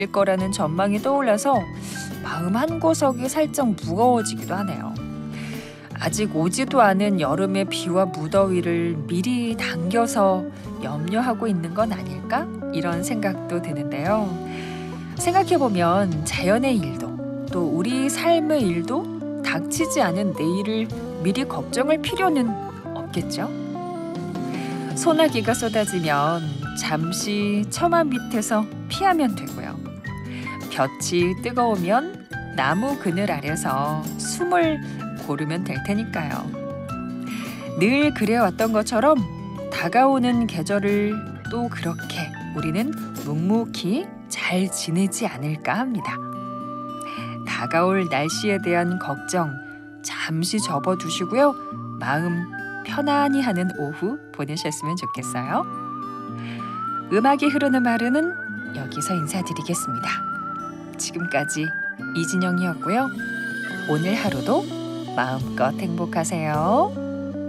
거라는 전망이 떠올라서 마음 한구석이 살짝 무거워지기도 하네요. 아직 오지도 않은 여름의 비와 무더위를 미리 당겨서 염려하고 있는 건 아닐까? 이런 생각도 드는데요. 생각해보면 자연의 일도 또 우리 삶의 일도 닥치지 않은 내일을 미리 걱정할 필요는 없겠죠? 소나기가 쏟아지면 잠시 처마 밑에서 피하면 되고요. 볕이 뜨거우면 나무 그늘 아래서 숨을 고르면 될 테니까요. 늘 그래왔던 것처럼 다가오는 계절을 또 그렇게 우리는 묵묵히 잘 지내지 않을까 합니다. 다가올 날씨에 대한 걱정 잠시 접어두시고요. 마음 편안히 하는 오후 보내셨으면 좋겠어요. 음악이 흐르는 마을은 여기서 인사드리겠습니다. 지금까지 이진영이었고요. 오늘 하루도 마음껏 행복하세요.